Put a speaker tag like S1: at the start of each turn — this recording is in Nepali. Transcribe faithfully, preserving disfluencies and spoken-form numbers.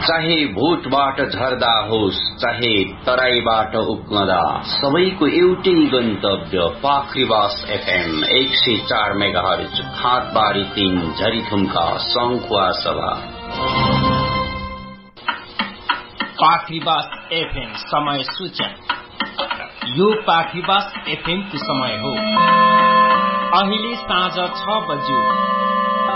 S1: चाहे भोटबाट झर्दा होस् चाहे तराईबाट उक्मदा सबैको एउटै गन्तव्य पाखरीबास एफएम एक सय चार मेगाहर्ज खातबारी तीन झरीथुम्का सङ्खुवा सभा।
S2: पाखरीबास एफएम समय सूचक। यो पाखरीबास एफएम को समय हो। अहिले साँझ छ बज्यो